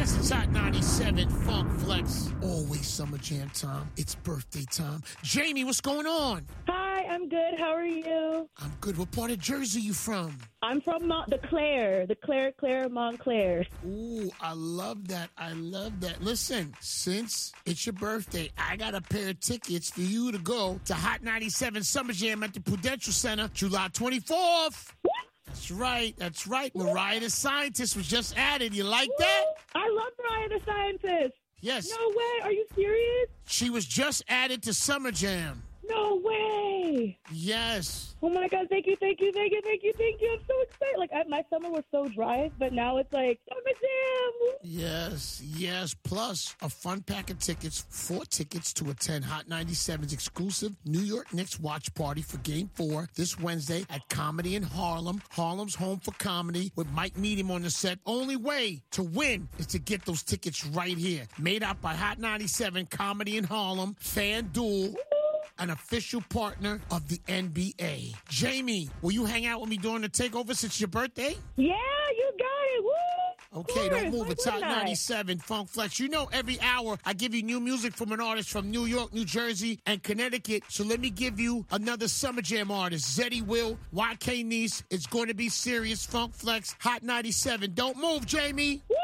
Yes, it's Hot 97 Funk Flex. Always summer jam time. It's birthday time. Jamie, what's going on? Hi, I'm good. How are you? I'm good. What part of Jersey you from? I'm from the Claire, Montclair. Ooh, I love that. I love that. Listen, since it's your birthday, I got a pair of tickets for you to go to Hot 97 Summer Jam at the Prudential Center, July 24th. That's right. That's right. Mariah the Scientist was just added. You like that? I love Mariah the Scientist. Yes. No way. Are you serious? She was just added to Summer Jam. No way. Yes. Oh, my God. Thank you. I'm so excited. Like, my summer was so dry, but now it's like Summer Jam. Yes. Plus, a fun pack of tickets, 4 tickets to attend Hot 97's exclusive New York Knicks watch party for Game 4 this Wednesday at Comedy in Harlem. Harlem's home for comedy with Mike Medium on the set. Only way to win is to get those tickets right here. Made out by Hot 97 Comedy in Harlem, FanDuel, an official partner of the NBA. Jamie, will you hang out with me during the takeover since it's your birthday? Yeah, you got it. Woo! Okay, don't move. It's Hot 97 Funk Flex. You know, every hour I give you new music from an artist from New York, New Jersey, and Connecticut. So let me give you another Summer Jam artist, Zeddy Will, YK Nice. It's going to be serious. Funk Flex, Hot 97. Don't move, Jamie. Woo!